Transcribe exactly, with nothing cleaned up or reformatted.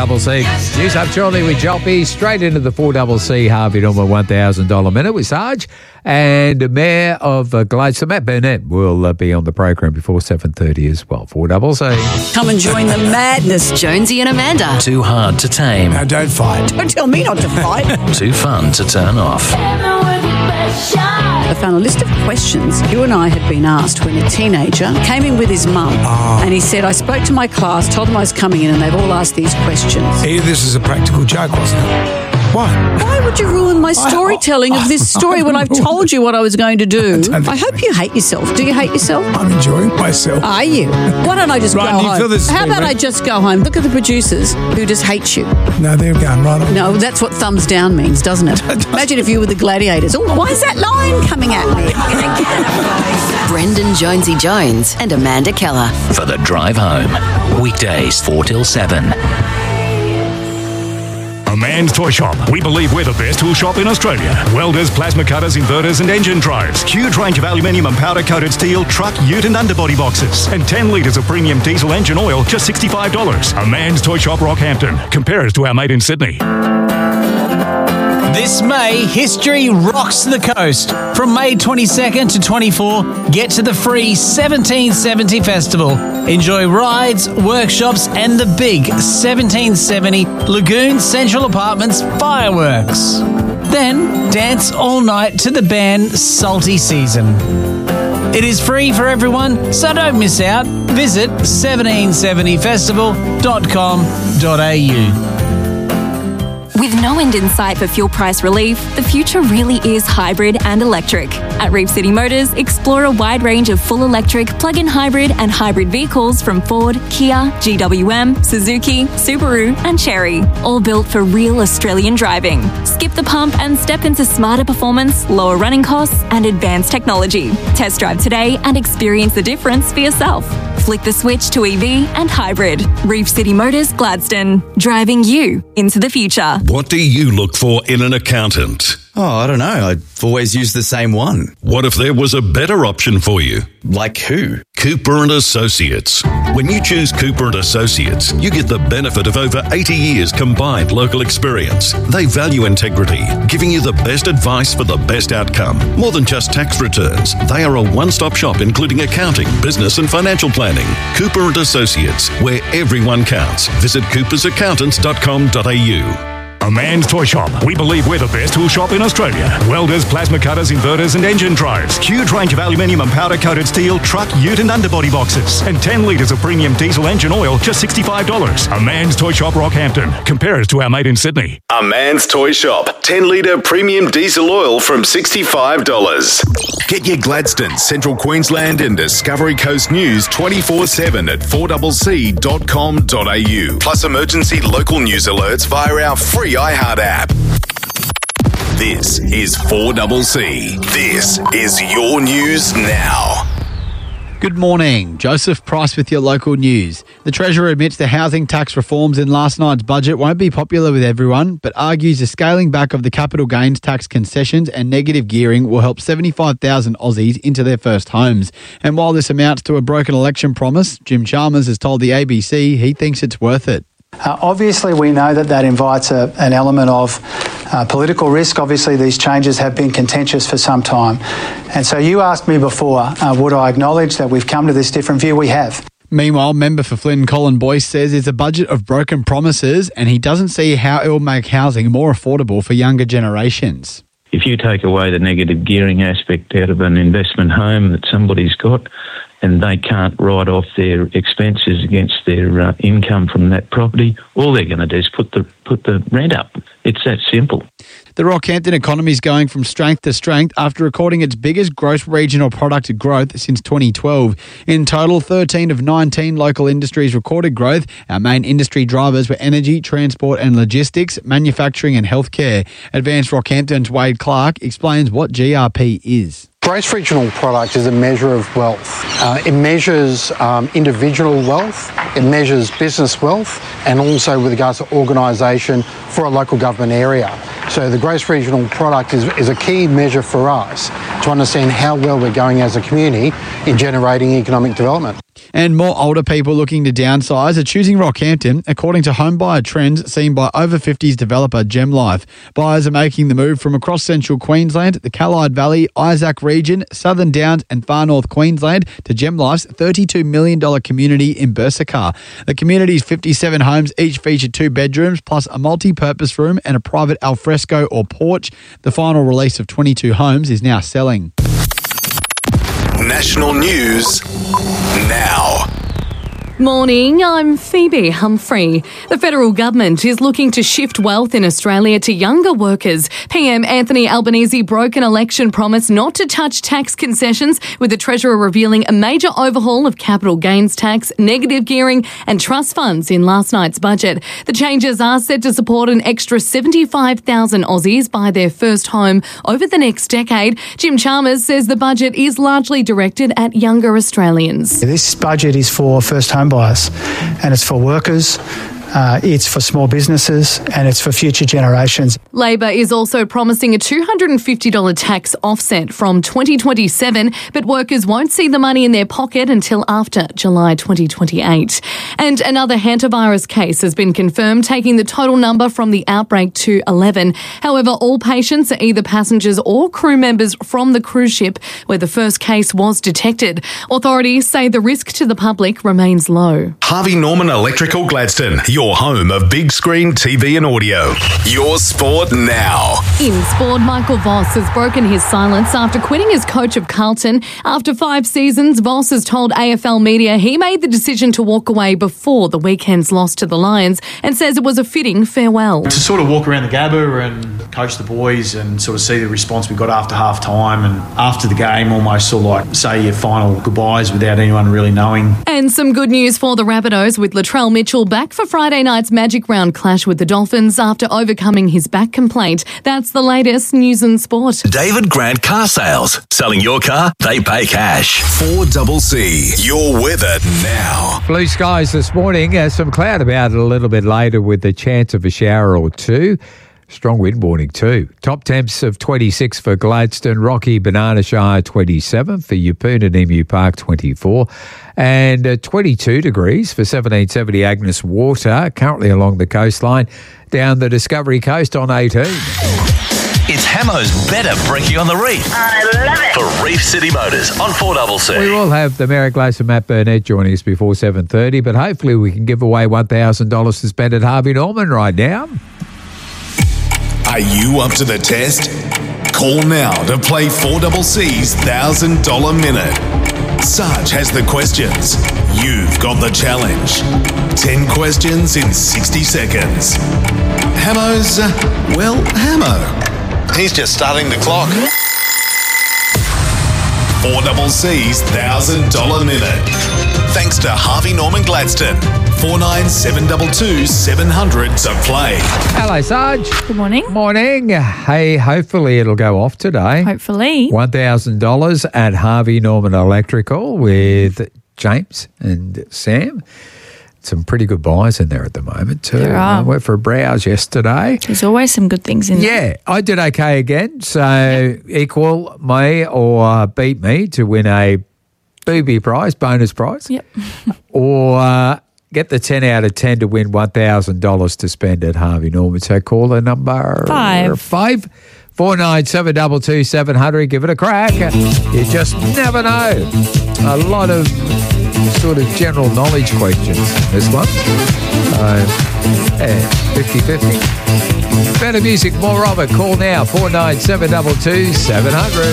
C C. News up shortly with Joppy. Straight into the four C C Harvey Norman one thousand dollars minute with Sarge. And the Mayor of uh, Gladstone, Matt Burnett, will uh, be on the program before seven thirty as well. four C C. Come and join the madness, Jonesy and Amanda. Too hard to tame. Now don't fight. Don't tell me not to fight. Too fun to turn off. I found a list of questions you and I had been asked when a teenager came in with his mum. Oh. And he said, I spoke to my class, told them I was coming in, and they've all asked these questions. Hey, this is a practical joke, wasn't it? Why? Why would you ruin my storytelling of this story when I've told you what I was going to do? I don't I hope you hate yourself. Do you hate yourself? I'm enjoying myself. Are you? Why don't I just Right, go do you home? feel this is How being about read? I just go home? Look at the producers who just hate you. No, they're going right on. No, that's what thumbs down means, doesn't it? Imagine if you were the gladiators. Oh, why is that lion coming at me? Brendan Jonesy Jones and Amanda Keller. For the drive home. Weekdays four till seven. A Man's Toy Shop. We believe we're the best tool shop in Australia. Welders, plasma cutters, inverters and engine drives. Huge range of aluminium and powder-coated steel, truck, ute and underbody boxes. And ten litres of premium diesel engine oil, just sixty-five dollars. A Man's Toy Shop, Rockhampton. Compare us to our mate in Sydney. This May, history rocks the coast. From May twenty-second to twenty-fourth, get to the free seventeen seventy Festival. Enjoy rides, workshops and the big seventeen seventy Lagoon Central Apartments fireworks. Then dance all night to the band Salty Season. It is free for everyone, so don't miss out. Visit seventeen seventy festival dot com dot a u. With no end in sight for fuel price relief, the future really is hybrid and electric. At Reef City Motors, explore a wide range of full electric, plug-in hybrid and hybrid vehicles from Ford, Kia, G W M, Suzuki, Subaru and Chery, all built for real Australian driving. Skip the pump and step into smarter performance, lower running costs and advanced technology. Test drive today and experience the difference for yourself. Flick the switch to E V and hybrid. Reef City Motors, Gladstone. Driving you into the future. What do you look for in an accountant? Oh, I don't know. I've always used the same one. What if there was a better option for you? Like who? Cooper and Associates. When you choose Cooper and Associates, you get the benefit of over eighty years combined local experience. They value integrity, giving you the best advice for the best outcome. More than just tax returns, they are a one-stop shop including accounting, business and financial planning. Cooper and Associates, where everyone counts. Visit coopers accountants dot com dot a u. A Man's Toy Shop. We believe we're the best tool shop in Australia. Welders, plasma cutters, inverters and engine drives. Huge range of aluminium and powder-coated steel, truck, ute and underbody boxes. And ten litres of premium diesel engine oil, just sixty-five dollars. A Man's Toy Shop, Rockhampton. Compare us to our mate in Sydney. A Man's Toy Shop. ten litre premium diesel oil from sixty-five dollars. Get your Gladstone, Central Queensland and Discovery Coast news twenty-four seven at four C C dot com dot a u. Plus emergency local news alerts via our free iHeart app. This is four C C. This is your news now. Good morning. Joseph Price with your local news. The Treasurer admits the housing tax reforms in last night's budget won't be popular with everyone, but argues the scaling back of the capital gains tax concessions and negative gearing will help seventy-five thousand Aussies into their first homes. And while this amounts to a broken election promise, Jim Chalmers has told the A B C he thinks it's worth it. Uh, obviously, we know that that invites a, an element of uh, political risk. Obviously, these changes have been contentious for some time. And so you asked me before, uh, would I acknowledge that we've come to this different view? We have. Meanwhile, member for Flynn Colin Boyce says it's a budget of broken promises and he doesn't see how it will make housing more affordable for younger generations. If you take away the negative gearing aspect out of an investment home that somebody's got and they can't write off their expenses against their uh, income from that property, all they're going to do is put the put the rent up. It's that simple. The Rockhampton economy is going from strength to strength after recording its biggest gross regional product growth since twenty twelve. In total, thirteen of nineteen local industries recorded growth. Our main industry drivers were energy, transport and logistics, manufacturing and healthcare. Advanced Rockhampton's Wade Clark explains what G R P is. Gross regional product is a measure of wealth. Uh, it measures um, individual wealth, it measures business wealth, and also with regards to organisation for a local government area. So the gross regional product is, is a key measure for us to understand how well we're going as a community in generating economic development. And more older people looking to downsize are choosing Rockhampton, according to homebuyer trends seen by over fifties developer GemLife. Buyers are making the move from across central Queensland, the Callide Valley, Isaac region, Southern Downs and far north Queensland to GemLife's thirty-two million dollars community in Bursika. The community's fifty-seven homes each feature two bedrooms plus a multi-purpose room and a private alfresco or porch. The final release of twenty-two homes is now selling. National news now. Morning, I'm Phoebe Humphrey. The federal government is looking to shift wealth in Australia to younger workers. P M Anthony Albanese broke an election promise not to touch tax concessions, with the Treasurer revealing a major overhaul of capital gains tax, negative gearing and trust funds in last night's budget. The changes are set to support an extra seventy-five thousand Aussies buy their first home over the next decade. Jim Chalmers says the budget is largely directed at younger Australians. This budget is for first-home buyers, and it's for workers, uh, it's for small businesses, and it's for future generations. Labor is also promising a two hundred fifty dollars tax offset from twenty twenty-seven, but workers won't see the money in their pocket until after July twenty twenty-eight. And another hantavirus case has been confirmed, taking the total number from the outbreak to eleven. However, all patients are either passengers or crew members from the cruise ship where the first case was detected. Authorities say the risk to the public remains low. Harvey Norman Electrical Gladstone, your home of big screen T V and audio. Your sport now. In sport, Michael Voss has broken his silence after quitting as coach of Carlton. After five seasons, Voss has told A F L Media he made the decision to walk away before the weekend's loss to the Lions and says it was a fitting farewell. To sort of walk around the Gabba and coach the boys and sort of see the response we got after half time and after the game, almost sort of like say your final goodbyes without anyone really knowing. And some good news for the Rabbitohs, with Latrell Mitchell back for Friday night's Magic Round clash with the Dolphins after overcoming his back complaint. That's the latest news and sport. David Grant Car Sales. Selling your car, they pay cash. four C C, your weather now. Blue skies this morning. Uh, some cloud about it a little bit later with the chance of a shower or two. Strong wind warning too. Top temps of twenty-six for Gladstone, Rocky, Banana Shire twenty-seven, for Yeppoon and Emu Park twenty-four, and uh, twenty-two degrees for seventeen seventy Agnes Water, currently along the coastline, down the Discovery Coast on eighteen. It's Hamo's Better Brekkie on the Reef. I love it. For Reef City Motors on four C C. We will have the Merrick Glass and Matt Burnett joining us before seven thirty, but hopefully we can give away one thousand dollars to spend at Harvey Norman right now. Are you up to the test? Call now to play four C C's one thousand dollars Minute. Sarge has the questions. You've got the challenge. ten questions in sixty seconds. Hamo's, uh, well, Hamo. He's just starting the clock. four C C's one thousand dollars Minute. Thanks to Harvey Norman Gladstone. four nine seven two two seven hundred to play. Hello, Sarge. Good morning. Morning. Hey, hopefully it'll go off today. Hopefully. one thousand dollars at Harvey Norman Electrical with James and Sam. Some pretty good buys in there at the moment too. There are. I went for a browse yesterday. There's always some good things in there. Yeah, I did okay again. So equal me or beat me to win a booby prize, bonus prize. Yep. Or uh, get the ten out of ten to win one thousand dollars to spend at Harvey Norman. So call the number Five. Five. four nine seven two two seven hundred. Give it a crack. You just never know. A lot of sort of general knowledge questions in this one. Uh, yeah, fifty-fifty. Better music, more of it. Call now. four nine seven two two seven hundred.